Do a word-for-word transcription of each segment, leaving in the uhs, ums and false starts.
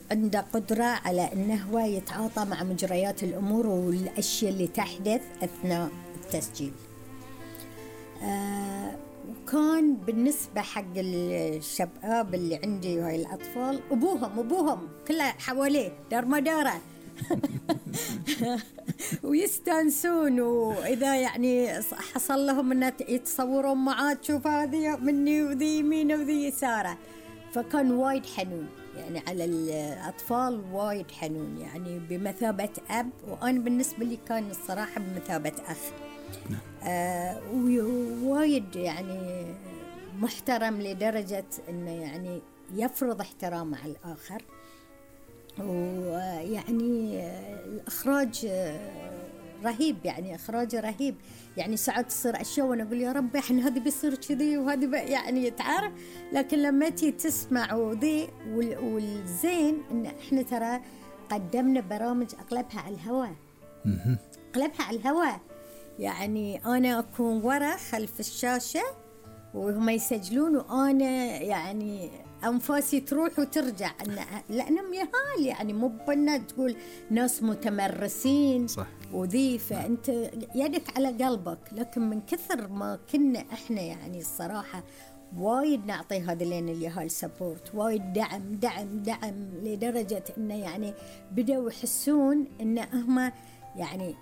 عنده قدرة على أنه هو يتعاطى مع مجريات الأمور والأشياء اللي تحدث أثناء التسجيل. آه وكان بالنسبة حق الشباب اللي عندي وهاي الأطفال أبوهم أبوهم كلها حواليه دار مدارة ويستانسون، وإذا يعني حصل لهم أن يتصورون معاه تشوف هذه مني وذي يمين وذي يساره، فكان وايد حنون يعني على الأطفال، وايد حنون يعني بمثابة أب، وأنا بالنسبة لي كان الصراحة بمثابة أخ. آه ووايد يعني محترم لدرجة أنه يعني يفرض احترام على الآخر، ويعني الإخراج رهيب، يعني إخراج رهيب، يعني ساعات تصير أشياء وأنا أقول يا رب إحنا هذه بيصير كذي وهذه يعني تعرف، لكن لما تي تسمع وذي والزين إن إحنا ترى قدمنا برامج أغلبها على الهواء، أغلبها على الهواء، يعني أنا أكون ورا خلف الشاشة وهم يسجلون وأنا يعني أنفاسي تروح وترجع، لأنهم يهال يعني مو بنا تقول ناس متمرسين صح وذي، فأنت يدك على قلبك، لكن من كثر ما كنا إحنا يعني الصراحة وايد نعطي هذين اليهال سبورت، وايد دعم دعم دعم لدرجة إنه يعني بدأوا يحسون إن هم يعني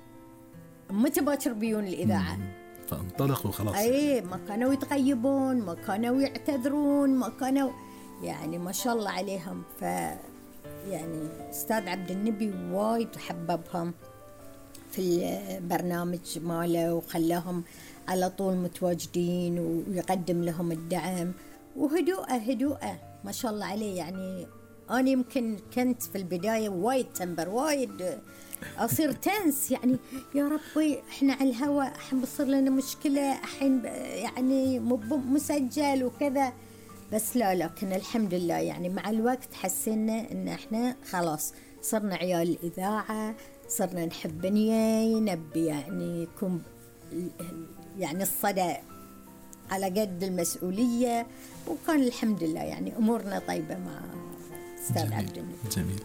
متى باكر بيون الإذاعة فانطلقوا خلاص. أي ما كانوا يتغيبون، ما كانوا يعتذرون، ما كانوا يعني ما شاء الله عليهم. ف يعني أستاذ عبد النبي وايد حببهم في البرنامج ماله وخلاهم على طول متواجدين ويقدم لهم الدعم، وهدوءه هدوءه ما شاء الله عليه. يعني أنا يمكن كنت في البداية وايد تنبر، وايد أصير تنس، يعني يا ربي إحنا على الهواء الحين بصير لنا مشكلة الحين يعني مسجل وكذا، بس لا لكن الحمد لله يعني مع الوقت حسينا إن إحنا خلاص صرنا عيال الإذاعة، صرنا نحب نياي نبي يعني يكون يعني الصدى على قد المسؤولية، وكان الحمد لله يعني أمورنا طيبة مع أستاذ عبد النبي. جميل.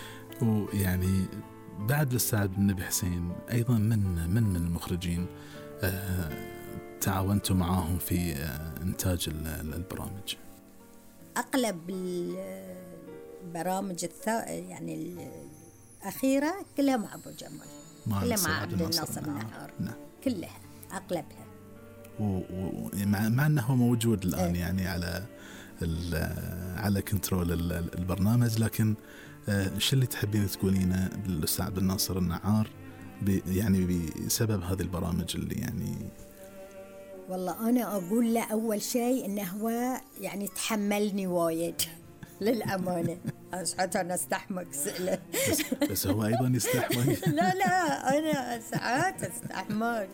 ويعني بعد الأستاذ عبد النبي حسين أيضا من من من المخرجين آه تعاونتوا معاهم في آه إنتاج البرامج؟ أغلب البرامج الثا يعني الأخيرة كلها مع أبو جمال، كلها مع عبد الناصر النعار، نعم. كلها أغلبها، ومع مع أنه موجود الآن يعني على على كنترول البرنامج، لكن شو اللي تحبين تقولينه للأستاذ عبد الناصر النعار يعني بسبب هذه البرامج اللي يعني؟ والله أنا أقول له أول شيء إنه هو يعني تحملني وايد للأمانة، حتى أنا استحمق سئلة بس, بس هو أيضا يستحمق. لا لا أنا ساعات استحمق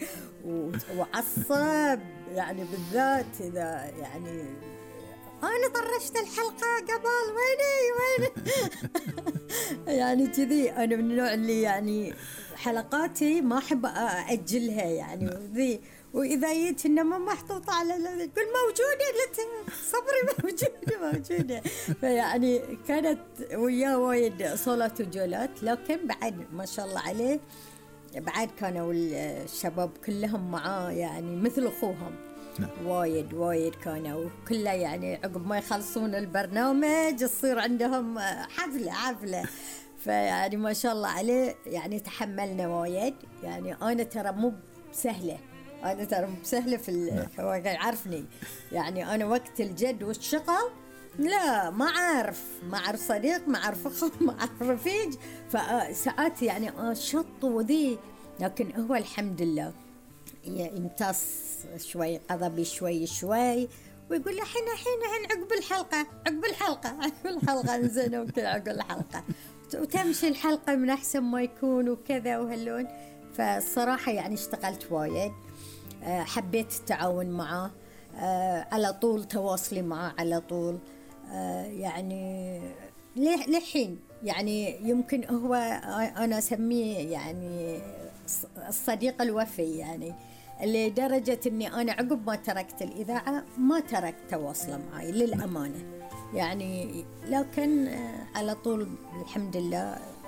وعصب يعني، بالذات إذا يعني أنا طرشت الحلقة قبل ويني وين يعني كذي. أنا من النوع اللي يعني حلقاتي ما أحب أأجلها يعني ذي، وإذا جيت إنما محطوطة على كل موجودة صبري موجودة موجودة فيعني كانت وياه وايد صولات وجولات، لكن بعد ما شاء الله عليه بعد كانوا الشباب كلهم معاه يعني مثل أخوهم. نعم. وايد وايد كانوا كله يعني عقب ما يخلصون البرنامج يصير عندهم حفلة حفلة فيعني ما شاء الله عليه يعني تحملنا وايد. يعني أنا ترى مو سهلة، أنا ترى مو سهلة في هو يعرفني يعني أنا وقت الجد والشغل لا ما عارف ما عارف صديق ما عارف أخو ما عارف رفيج، فساعات يعني أشط وذي، لكن هو الحمد لله يمتص شوي غضبي شوي شوي ويقول لي حين حين حين عقب الحلقة عقب الحلقة عقب الحلقة نزين وكذا عقب الحلقة وتمشي الحلقة من أحسن ما يكون وكذا وهاللون. فالصراحة يعني اشتغلت وايد، حبيت التعاون معه على طول، تواصلي معه على طول يعني لحين يعني يمكن هو أنا أسميه يعني الصديق الوفي، يعني لدرجة أني أنا عقب ما تركت الإذاعة ما تركت تواصله معي للأمانة. يعني لكن على طول الحمد لله